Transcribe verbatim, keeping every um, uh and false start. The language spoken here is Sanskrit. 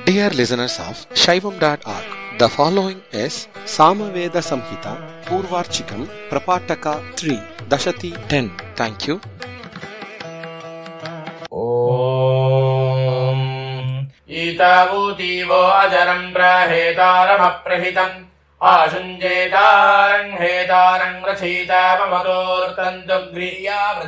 Dear listeners of Shaivam dot org, the following is Samaveda Samhita Purvarchikam Prapataka three Dashati ten. Thank you. Om Itavudivo ajaram prahetaram aprahitam Ashunjetarang hetarang rachita pamatortantu griya